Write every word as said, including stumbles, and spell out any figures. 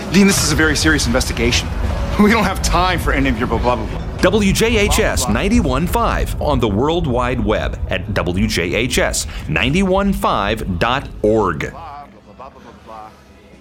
Dean, this is a very serious investigation. We don't have time for any of your blah, blah, blah, blah. W J H S ninety-one point five on the World Wide Web at W J H S nine one five dot org.